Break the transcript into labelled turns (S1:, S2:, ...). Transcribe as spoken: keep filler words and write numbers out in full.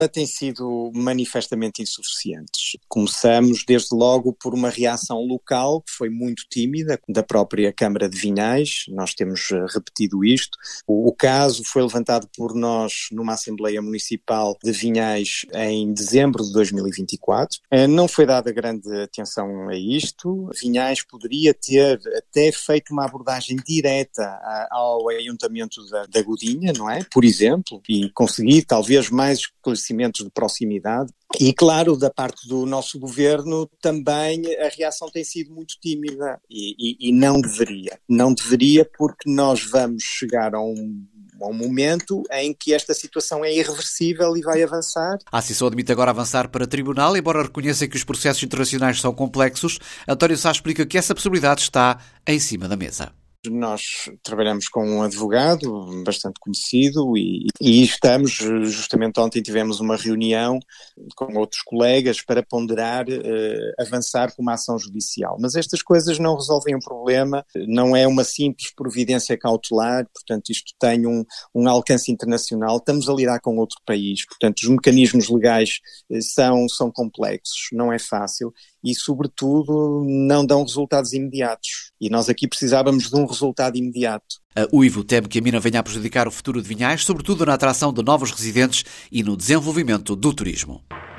S1: têm sido manifestamente insuficientes. Começamos, desde logo, por uma reação local, que foi muito tímida, da própria Câmara de Vinhais. Nós temos repetido isto. O, o caso foi levantado por nós numa Assembleia Municipal de Vinhais em dezembro de dois mil e vinte e quatro. Não foi dada grande atenção a isto. Vinhais poderia ter até feito uma abordagem direta ao Ayuntamento da, da Godinha, não é? Por exemplo, e conseguir talvez mais esclarecimentos de proximidade. E, claro, da parte do nosso governo também a reação tem sido muito tímida e, e, e não deveria. Não deveria porque nós vamos chegar a um, a um momento em que esta situação é irreversível e vai avançar.
S2: A Associação admite agora avançar para tribunal, embora reconheça que os processos internacionais são complexos. António Sá explica que essa possibilidade está em cima da mesa.
S1: Nós trabalhamos com um advogado bastante conhecido e, e estamos, justamente ontem tivemos uma reunião com outros colegas para ponderar, eh, avançar com uma ação judicial. Mas estas coisas não resolvem o problema, não é uma simples providência cautelar, portanto isto tem um, um alcance internacional, estamos a lidar com outro país, portanto os mecanismos legais são, são complexos, não é fácil e sobretudo não dão resultados imediatos. E nós aqui precisávamos de um resultado imediato.
S2: A Uivo teme que a mina venha a prejudicar o futuro de Vinhais, sobretudo na atração de novos residentes e no desenvolvimento do turismo.